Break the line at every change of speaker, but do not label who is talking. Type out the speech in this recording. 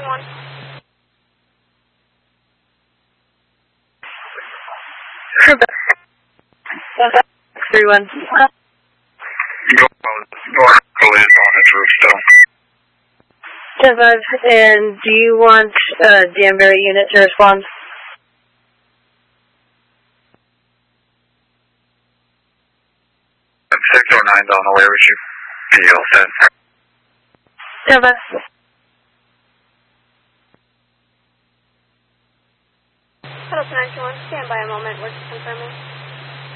911.
31.
Police on his roof still.
10-5, and do you want Danbury unit to respond?
And 609's on the way, we should be all set.
10-5.
Hello, 921. Stand by a moment. We're just confirming.